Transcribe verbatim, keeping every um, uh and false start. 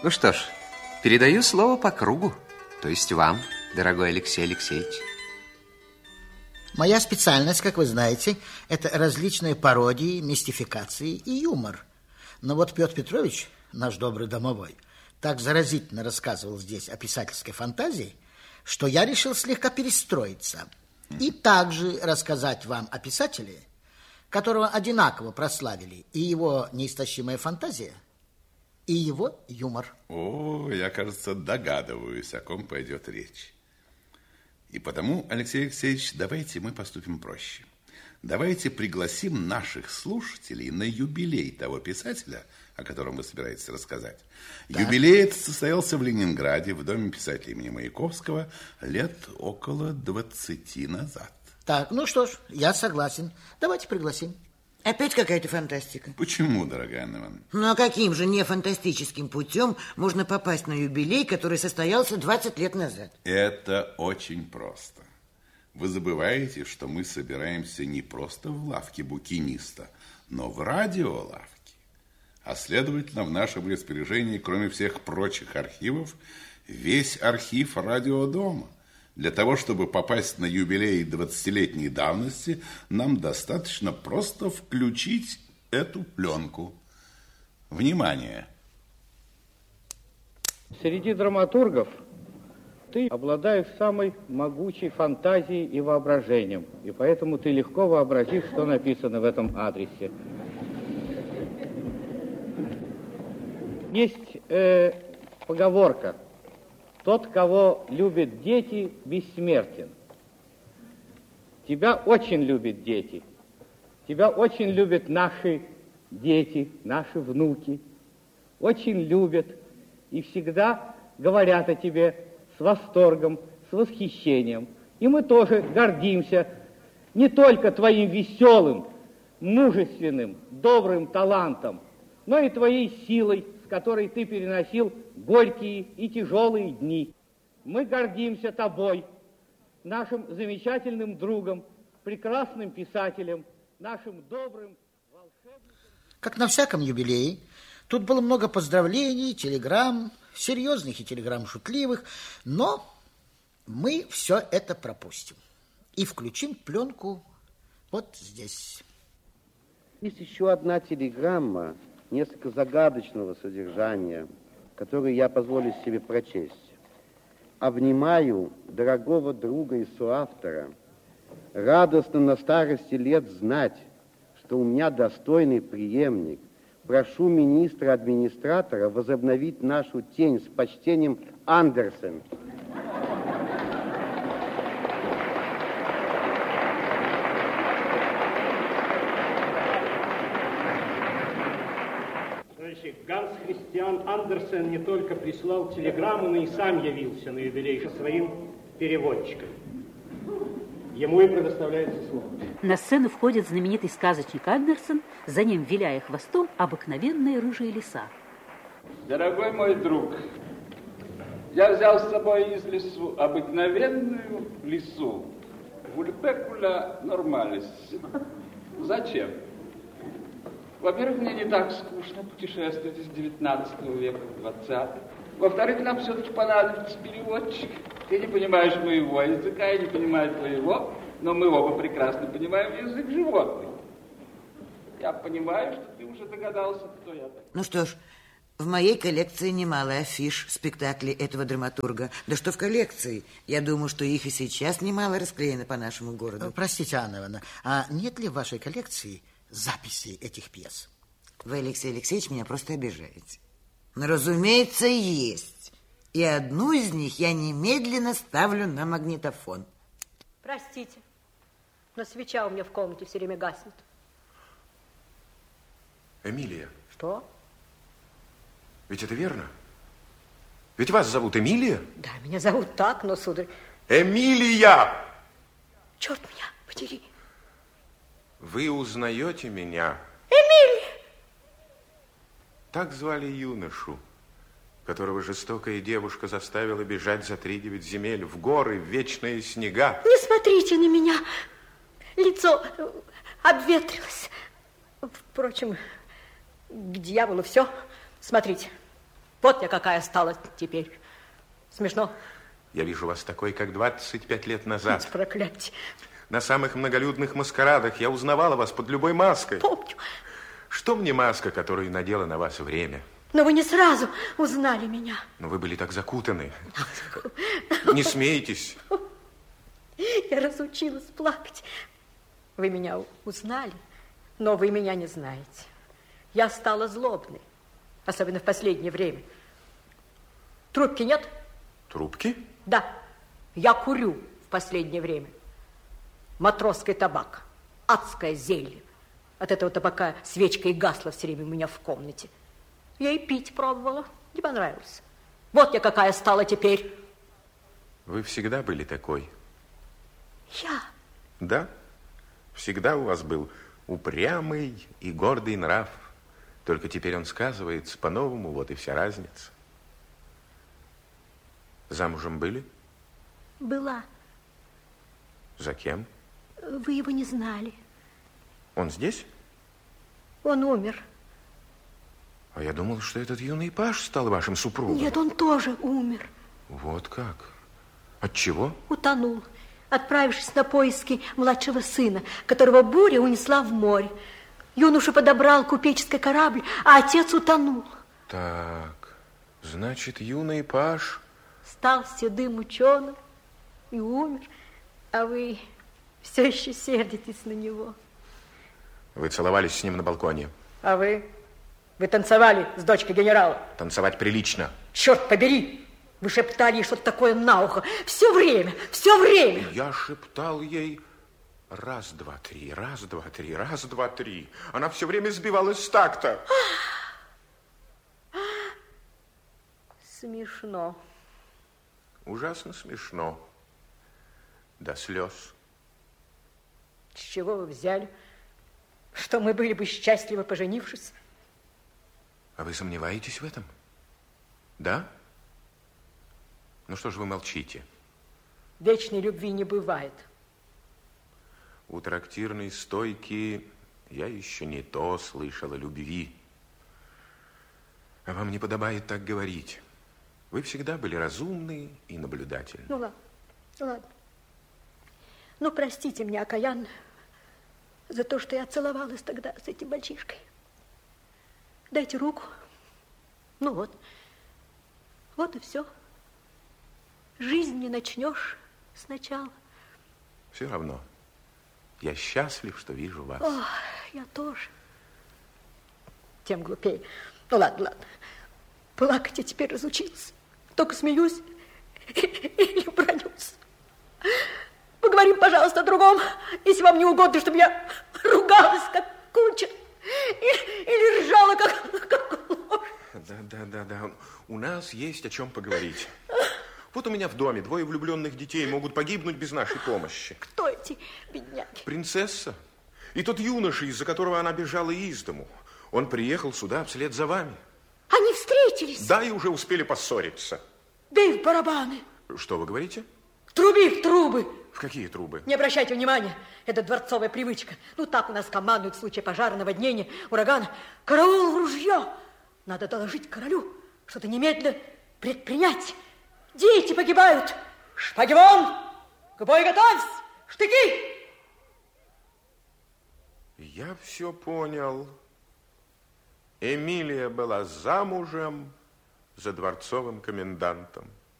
Ну что ж, передаю слово по кругу, то есть вам, дорогой Алексей Алексеевич. Моя специальность, как вы знаете, это различные пародии, мистификации и юмор. Но вот Петр Петрович, наш добрый домовой, так заразительно рассказывал здесь о писательской фантазии, что я решил слегка перестроиться и также рассказать вам о писателе, которого одинаково прославили и его неистощимая фантазия, и его юмор. О, я, кажется, догадываюсь, о ком пойдет речь. И потому, Алексей Алексеевич, давайте мы поступим проще. Давайте пригласим наших слушателей на юбилей того писателя, о котором вы собираетесь рассказать. Так. Юбилей этот состоялся в Ленинграде, в Доме писателей имени Маяковского, лет около двадцати назад. Так, ну что ж, я согласен. Давайте пригласим. Опять какая-то фантастика. Почему, дорогая Анна Ивановна? Ну, а каким же не фантастическим путем можно попасть на юбилей, который состоялся двадцать лет назад? Это очень просто. Вы забываете, что мы собираемся не просто в лавке букиниста, но в радиолавке. А следовательно, в нашем распоряжении, кроме всех прочих архивов, весь архив радиодома. Для того, чтобы попасть на юбилей двадцатилетней давности, нам достаточно просто включить эту пленку. Внимание! Среди драматургов ты обладаешь самой могучей фантазией и воображением, и поэтому ты легко вообразишь, что написано в этом адресе. Есть э, поговорка: тот, кого любят дети, бессмертен. Тебя очень любят дети. Тебя очень любят наши дети, наши внуки. Очень любят и всегда говорят о тебе с восторгом, с восхищением. И мы тоже гордимся не только твоим веселым, мужественным, добрым талантом, но и твоей силой, с которой ты переносил горькие и тяжелые дни. Мы гордимся тобой, нашим замечательным другом, прекрасным писателем, нашим добрым волшебником. Как на всяком юбилее, тут было много поздравлений, телеграмм, серьезных и телеграмм шутливых, но мы все это пропустим и включим пленку вот здесь. Есть еще одна телеграмма, несколько загадочного содержания, которую я позволю себе прочесть. Обнимаю дорогого друга и соавтора. Радостно на старости лет знать, что у меня достойный преемник. Прошу министра-администратора возобновить нашу тень с почтением, Андерсен. Ганс Христиан Андерсен не только прислал телеграмму, но и сам явился на юбилей со своим переводчиком. Ему и предоставляется слово. На сцену входит знаменитый сказочник Андерсен, за ним, виляя хвостом, обыкновенные рыжие лиса. Дорогой мой друг, я взял с собой из лесу обыкновенную лису, вульпекуля нормалис. Зачем? Во-первых, мне не так скучно путешествовать из девятнадцатого века в двадцатый. Во-вторых, нам все-таки понадобится переводчик. Ты не понимаешь моего языка, я не понимаю твоего, но мы оба прекрасно понимаем язык животных. Я понимаю, что ты уже догадался, кто я такой. Ну что ж, в моей коллекции немало афиш спектаклей этого драматурга. Да что в коллекции? Я думаю, что их и сейчас немало расклеено по нашему городу. Простите, Анна Ивановна, а нет ли в вашей коллекции записей этих пьес? Вы, Алексей Алексеевич, меня просто обижаете. Но, разумеется, есть. И одну из них я немедленно ставлю на магнитофон. Простите, но свеча у меня в комнате все время гаснет. Эмилия. Что? Ведь это верно? Ведь вас зовут Эмилия? Да, меня зовут так, но, сударь... Эмилия! Черт меня подери. Вы узнаете меня? Эмилия! Так звали юношу, которого жестокая девушка заставила бежать за три девять земель в горы, в вечные снега. Не смотрите на меня. Лицо обветрилось. Впрочем, к дьяволу все. Смотрите. Вот я какая стала теперь. Смешно? Я вижу вас такой, как двадцать пять лет назад. Проклятие. На самых многолюдных маскарадах я узнавала вас под любой маской. Помню. Что мне маска, которую надела на вас время? Но вы не сразу узнали меня. Но вы были так закутаны. Не смейтесь. Я разучилась плакать. Вы меня узнали, но вы меня не знаете. Я стала злобной, особенно в последнее время. Трубки нет? Трубки? Да, я курю в последнее время. Матросский табак, адское зелье. От этого табака свечка и гасла все время у меня в комнате. Я и пить пробовала, не понравилось. Вот я какая стала теперь. Вы всегда были такой. Я? Да, всегда у вас был упрямый и гордый нрав. Только теперь он сказывается по-новому, вот и вся разница. Замужем были? Была. За кем? Вы его не знали. Он здесь? Он умер. А я думал, что этот юный паж стал вашим супругом. Нет, он тоже умер. Вот как? От чего? Утонул, отправившись на поиски младшего сына, которого буря унесла в море. Юношу подобрал купеческий корабль, а отец утонул. Так, значит, юный паж... Стал седым ученым и умер, а вы все еще сердитесь на него. Вы целовались с ним на балконе. А вы? Вы танцевали с дочкой генерала. Танцевать прилично. Черт побери! Вы шептали ей что-то такое на ухо. Все время, все время. Я шептал ей раз, два, три, раз, два, три, раз, два, три. Она все время сбивалась с такта. Смешно. Ужасно смешно. До слез. С чего вы взяли, что мы были бы счастливы, поженившись? А вы сомневаетесь в этом? Да? Ну что ж вы молчите? Вечной любви не бывает. У трактирной стойки я еще не то слышала любви. А вам не подобает так говорить. Вы всегда были разумны и наблюдательны. Ну ладно, ладно. Ну, простите меня, окаянно, за то, что я целовалась тогда с этим мальчишкой. Дайте руку. Ну вот. Вот и все. Жизнь не начнешь сначала. Все равно. Я счастлив, что вижу вас. О, я тоже. Тем глупее. Ну, ладно, ладно. Плакать я теперь разучился. Только смеюсь или бронюсь. Поговорим, пожалуйста, о другом, если вам не угодно, чтобы я ругалась, как куча, или, или ржала, как, как лошадь. Да, да, да, да. У нас есть о чем поговорить. Вот у меня в доме двое влюбленных детей могут погибнуть без нашей помощи. Кто эти бедняки? Принцесса. И тот юноша, из-за которого она бежала из дому. Он приехал сюда вслед за вами. Они встретились? Да, и уже успели поссориться. Бей в барабаны. Что вы говорите? Труби в трубы. В какие трубы? Не обращайте внимания, это дворцовая привычка. Ну, так у нас командуют в случае пожара, наводнения, урагана. Караул в ружье. Надо доложить королю, что-то немедленно предпринять. Дети погибают. Шпаги вон! К бою готовься! Штыки! Я все понял. Эмилия была замужем за дворцовым комендантом.